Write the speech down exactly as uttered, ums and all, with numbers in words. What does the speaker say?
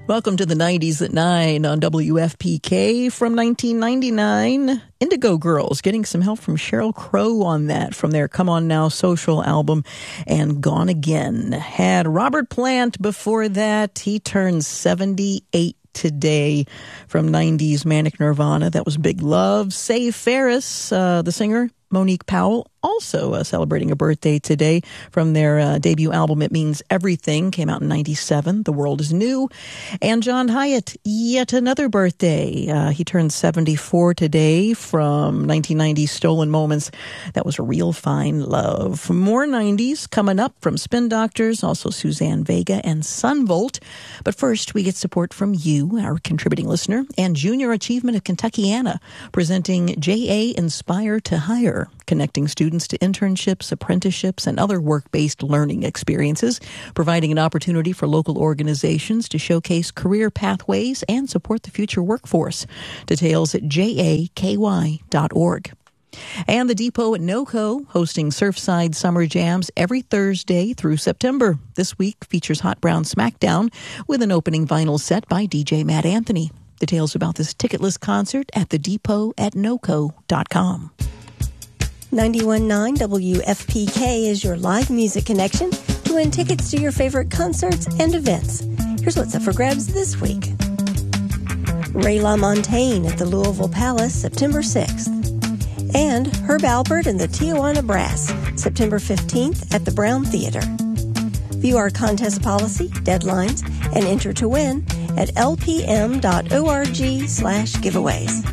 Welcome to the nineties at nine on W F P K from nineteen ninety-nine. Indigo Girls, getting some help from Sheryl Crow on that from their Come On Now Social album, and Gone Again. Had Robert Plant before that. He turned seventy-eight today from nineties Manic Nirvana. That was Big Love. Save Ferris, uh, the singer, Monique Powell, also uh, celebrating a birthday today from their uh, debut album, It Means Everything, came out in ninety-seven. The World is New. And John Hyatt, yet another birthday. Uh, he turned seventy-four today from nineteen ninety's Stolen Moments. That was A Real Fine Love. More nineties coming up from Spin Doctors, also Suzanne Vega and Sunvolt. But first, we get support from you, our contributing listener, and Junior Achievement of Kentuckiana, presenting J A Inspire to Hire, connecting students to internships, apprenticeships, and other work-based learning experiences, providing an opportunity for local organizations to showcase career pathways and support the future workforce. Details at j a k y dot org. And the Depot at NoCo, hosting Surfside Summer Jams every Thursday through September. This week features Hot Brown Smackdown with an opening vinyl set by D J Matt Anthony. Details about this ticketless concert at the depot at noco dot com. ninety-one point nine W F P K is your live music connection to win tickets to your favorite concerts and events. Here's what's up for grabs this week. Ray LaMontagne at the Louisville Palace, September sixth. And Herb Alpert and the Tijuana Brass, September fifteenth at the Brown Theater. View our contest policy, deadlines, and enter to win at l p m dot org slash giveaways.